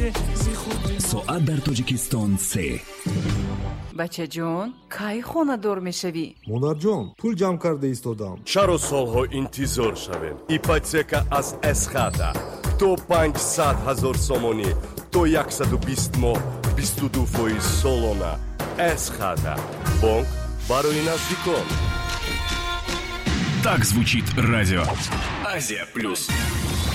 соат дар тоҷикистон 3. бачаҷон кай хонадор мешавӣ? монарҷон, пул ҷамъ карда истодам. чаро солҳо интизор шавем? ипотека аз эсхата то 500 000 сомонӣ то 120 моҳ 22% солона. эсхата бонк барои наздикон. Так звучит радио Азия Плюс.